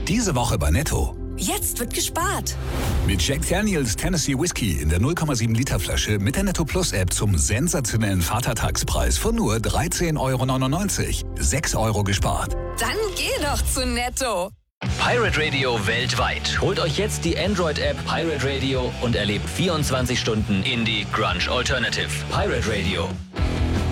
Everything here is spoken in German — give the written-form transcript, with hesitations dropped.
Diese Woche bei Netto. Jetzt wird gespart. Mit Jack Daniels Tennessee Whiskey in der 0,7 Liter Flasche mit der Netto Plus App zum sensationellen Vatertagspreis von nur 13,99 €. 6 € gespart. Dann geh doch zu Netto. Pirate Radio weltweit. Holt euch jetzt die Android-App Pirate Radio und erlebt 24 Stunden Indie Grunge Alternative. Pirate Radio.